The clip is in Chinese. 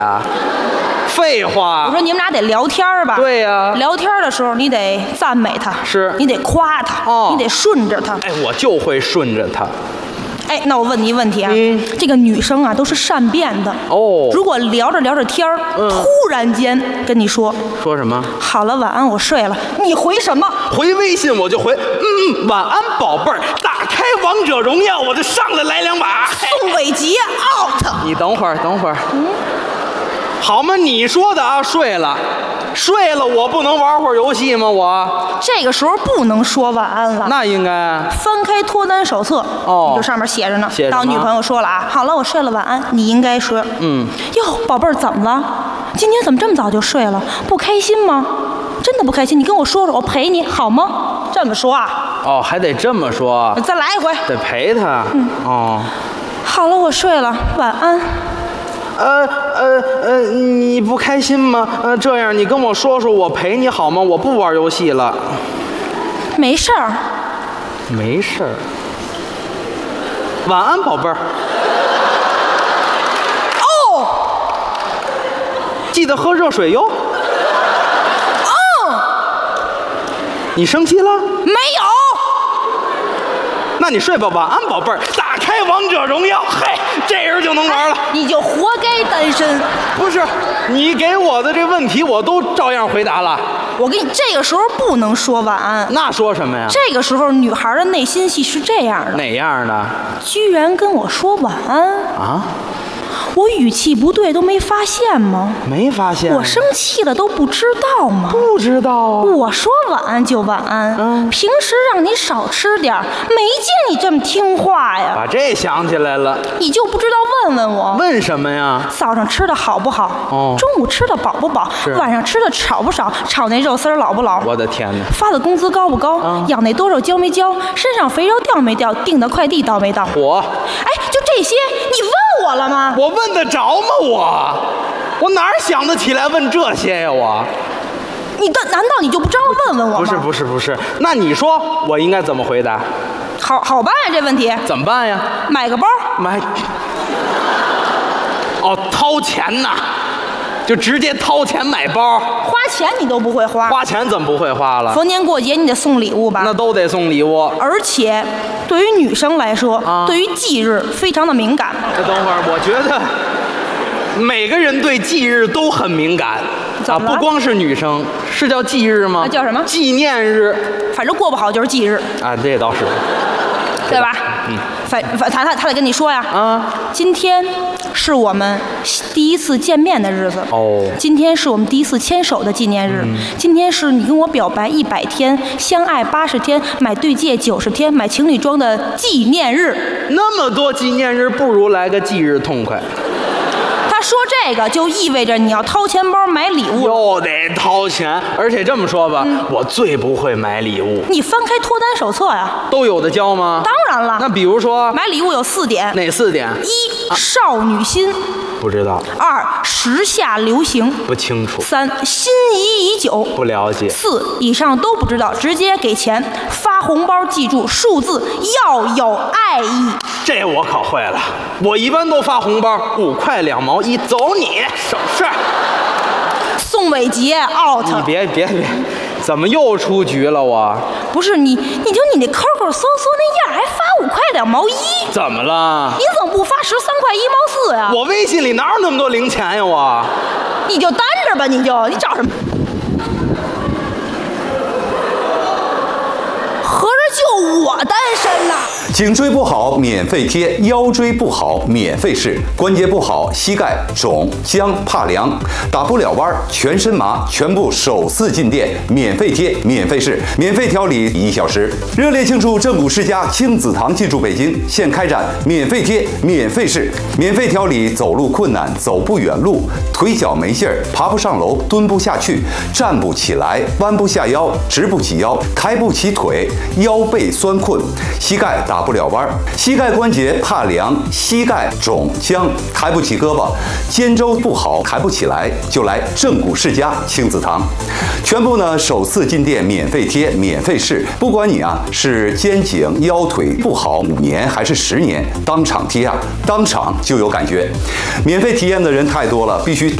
啊？废话。 我说你们俩得聊天吧？ 对呀。 聊天的时候你得赞美他， 是你得夸他，你得顺着他。 哎，我就会顺着他。 哎，那我问你一问题啊，这个女生啊都是善变的哦。 如果聊着聊着天突然间跟你说什么？ 好了，晚安，我睡了，你回什么？ 回微信我就回晚安宝贝儿，打开王者荣耀我就上来2把。 宋伟杰 out。 你等会儿。好吗？你说的啊，睡了，我不能玩会儿游戏吗？我这个时候不能说晚安了。 那应该翻开脱单手册，你就上面写着呢。当女朋友说了啊，好了，我睡了，晚安，你应该说，哟，宝贝儿，怎么了？今天怎么这么早就睡了？不开心吗？真的不开心？你跟我说说，我陪你好吗？这么说啊？ 还得这么说。 再来一回。 得陪他。 好了，我睡了，晚安。 你不开心吗？这样你跟我说说，我陪你好吗？我不玩游戏了。 没事儿。 没事儿。晚安，宝贝儿。记得喝热水哟。你生气了？ 没有。 那你睡吧，晚安，宝贝儿。打开王者荣耀，嘿，这人就能玩了。 你就活该单身。 不是，你给我的这问题我都照样回答了。 我跟你这个时候不能说晚安。 那说什么呀？ 这个时候女孩的内心戏是这样的。 哪样的？ 居然跟我说晚安啊！ 我语气不对都没发现吗？ 没发现。 我生气了都不知道吗？ 不知道啊。 我说晚安就晚安。平时让你少吃点，没见你这么听话呀。 把这想起来了。 你就不知道问问我？ 问什么呀？ 早上吃的好不好？中午吃的饱不饱？晚上吃的少不少？炒那肉丝老不老？ 我的天哪！ 发的工资高不高？养那多肉交没交？身上肥肉掉没掉？订的快递到没到？ 我。 哎，就这些，你问我了吗？ 我问得着吗？我哪儿想得起来问这些呀？难道你就不知道问问我吗？ 不是，那你说我应该怎么回答？ 好办呀，这问题怎么办呀？ 买个包。 掏钱呐，就直接掏钱买包。 花钱你都不会花。 花钱怎么不会花了？ 逢年过节你得送礼物吧？ 那都得送礼物。 而且对于女生来说，对于忌日非常的敏感。 等会儿，我觉得每个人对忌日都很敏感啊，不光是女生。是叫忌日吗？ 那叫什么？ 纪念日。 反正过不好就是忌日啊，这倒是， 对吧？他得跟你说呀。今天是我们第一次见面的日子。今天是我们第一次牵手的纪念日。今天是你跟我表白100天，相爱80天，买对戒90天，买情侣装的纪念日。 那么多纪念日，不如来个忌日痛快。 说这个就意味着你要掏钱包买礼物， 又得掏钱，而且这么说吧，我最不会买礼物。 你翻开脱单手册呀， 都有的教吗？ 当然了。 那比如说买礼物有4点， 哪4点 ？1. 少女心， 不知道。 2. 时下流行， 不清楚。 3. 心仪已久， 不了解。 4. 以上都不知道，直接给钱。发红包记住数字，要有爱意。 这我可会了，我一般都发红包5块2毛1，走你，省事。 宋伟杰 out。 你别，怎么又出局了我？ 不是你就你那 QQ 搜那样，还发5块2毛1， 怎么了？ 你怎么不发13块1毛4呀？ 我微信里哪有那么多零钱呀？我。 你就单着吧，你找什么？合着就我单身呐？ 颈椎不好免费贴，腰椎不好免费试，关节不好膝盖肿僵怕凉，打不了弯全身麻，全部首次进店免费贴免费试，免费调理1小时。热烈庆祝正骨世家亲子堂进驻北京，现开展免费贴免费试，免费调理走路困难、走不远路、腿脚没劲儿、爬不上楼、蹲不下去、站不起来、弯不下腰、直不起腰、抬不起腿、腰背酸困、膝盖打打不了弯儿，膝盖关节怕凉，膝盖肿僵，抬不起胳膊，肩周不好，抬不起来，就来正骨世家亲子堂，全部呢首次进店免费贴，免费试，不管你啊是肩颈腰腿不好5年还是10年，当场贴啊，当场就有感觉。免费体验的人太多了，必须